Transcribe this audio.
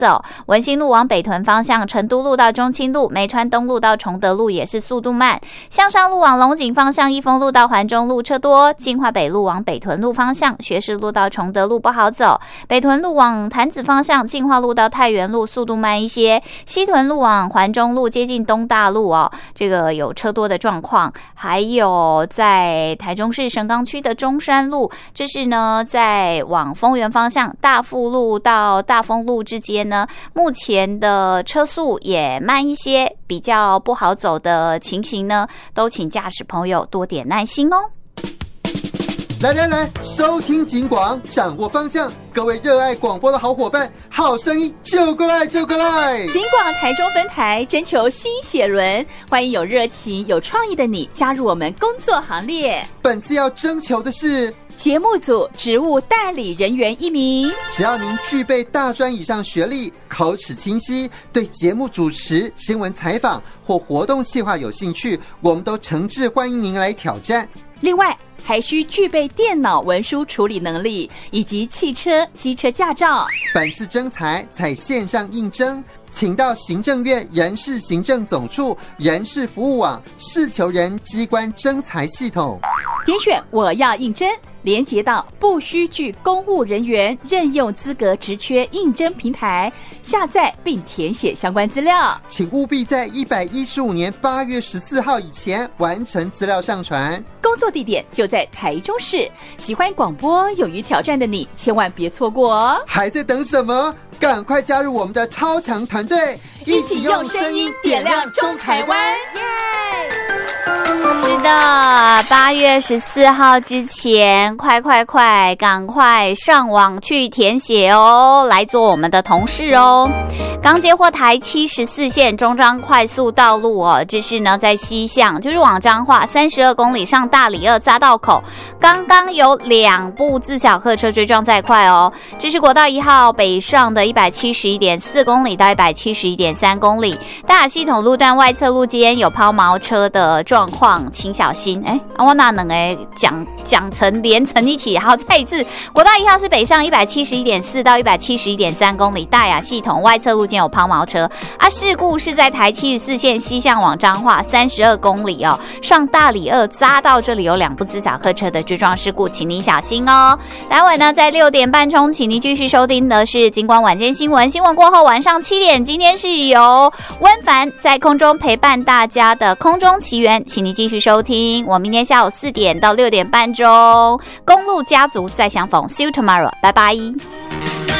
走。文心路往北屯方向，成都路到中清路，梅川东路到崇德路也是速度慢。向上路往龙井方向，益丰路到环中路车多。金华北路往北屯路方向，学士路到崇德路不好走。北屯路往潭子方向，进化路到太原路速度慢一些。西屯路往环中路接近东大路这个有车多的状况。还有在台中市神冈区的中山路，这是呢在往丰原方向大富路到大丰路之间呢，目前的车速也慢一些，比较不好走的情形呢，都请驾驶朋友多点耐心哦。 来，收听警广，掌握方向。各位热爱广播的好伙伴，好声音就过来！警广台中分台征求新血轮，欢迎有热情、有创意的你加入我们工作行列。 本次要征求的是节目组职务代理人员1名， 只要您具备大专以上学历，口齿清晰，对节目主持、新闻采访或活动企划有兴趣，我们都诚挚欢迎您来挑战。 另外还需具备电脑文书处理能力以及汽车、机车驾照。 本次征才采线上应征，请到行政院人事行政总处人事服务网事求人机关征才系统， 点选我要应征，连结到不需具公务人员任用资格职缺应征平台，下载并填写相关资料。 请务必在115年8月14号以前完成资料上传。 工作地点就在台中市，喜欢广播、勇于挑战的你，千万别错过哦！ 还在等什么？赶快加入我们的超强团队， 一起用声音点亮中台湾！ 是的，8月14号之前，快，赶快上网去填写哦，来做我们的同事哦。刚接获台74线中彰快速道路这是呢在西向，就是往彰化32公里上大里2匝道口，刚刚有2部自小客车追撞在快哦。这是国道1号北上的171.4公里到171.3公里，大雅系统路段外侧路间有抛锚车的状况，请小心。我哪能讲成连成一起？好，再一次，国道1号是北上171.4到171.3公里，大雅系统外侧路间有抛锚车事故是在台74线西向往彰化32公里上大里2匝道，这里有2部自小客车的追撞事故，请你小心哦。待会呢在6点半钟，请你继续收听的是警广晚间新闻，新闻过后晚上7点，今天是由温凡在空中陪伴大家的空中奇缘，请你继续收听。我明天下午4点到6点半钟，公路家族再相逢， See you tomorrow， 拜拜。